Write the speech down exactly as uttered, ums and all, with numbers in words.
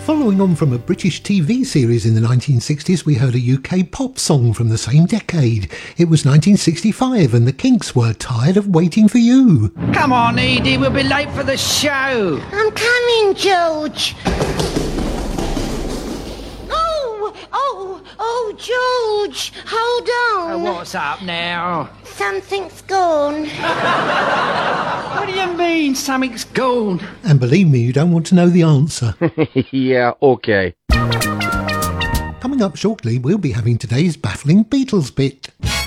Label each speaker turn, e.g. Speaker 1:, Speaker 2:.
Speaker 1: Following on from a British T V series in the nineteen sixties, we heard a U K pop song from the same decade. It was nineteen sixty-five and the Kinks were Tired of Waiting for You.
Speaker 2: Come on, Edie, we'll be late for the show.
Speaker 3: I'm coming, George. Oh, oh, oh, George, hold on.
Speaker 2: Oh, what's up now?
Speaker 3: Something's gone.
Speaker 2: What do you mean, something's gone?
Speaker 1: And believe me, you don't want to know the answer.
Speaker 4: Yeah, okay.
Speaker 1: Coming up shortly, we'll be having today's baffling Beatles bit.